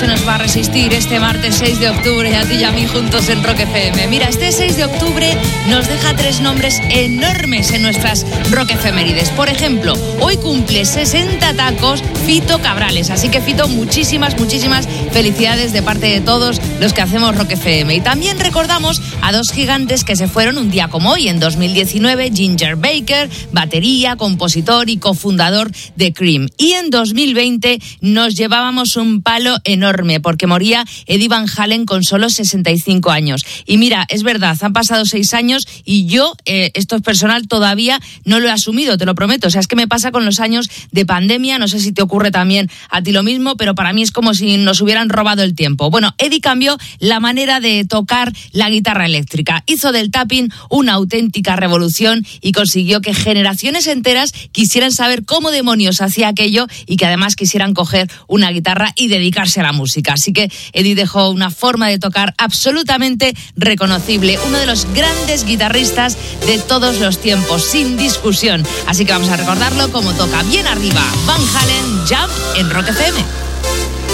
se nos va a resistir este martes 6 de octubre, a ti y a mí juntos en Rock FM. Mira, este 6 de octubre nos deja 3 nombres enormes en nuestras Rock Efemérides. Por ejemplo, hoy cumple 60 tacos Fito Cabrales. Así que, Fito, muchísimas felicidades de parte de todos los que hacemos Rock FM. Y también recordamos a 2 gigantes que se fueron un día como hoy, en 2019, Ginger Baker, batería, compositor y cofundador de Cream. Y en 2020 nos llevábamos un palo enorme porque moría Eddie Van Halen con solo 65 años. Y mira, es verdad, han pasado 6 años y yo, esto es personal, todavía no lo he asumido, te lo prometo. O sea, es que me pasa con los años de pandemia, no sé si te ocurre también a ti lo mismo, pero para mí es como si nos hubieran robado el tiempo. Bueno, Eddie cambió la manera de tocar la guitarra eléctrica, hizo del tapping una auténtica revolución y consiguió que generaciones enteras quisieran saber cómo demonios hacía aquello y que además quisieran coger una guitarra y dedicarse a la música. Así que Eddie dejó una forma de tocar absolutamente reconocible, uno de los grandes guitarristas de todos los tiempos, sin discusión. Así que vamos a recordarlo como toca bien arriba Van Halen, Jump en Rock FM.